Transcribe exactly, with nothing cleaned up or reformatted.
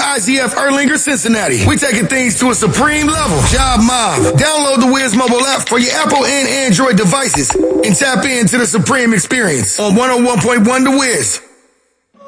I Z F Erlinger, Cincinnati. We taking things to a supreme level. Job Mob. Download the Wiz mobile app for your Apple and Android devices and tap into the supreme experience on one oh one point one The Wiz.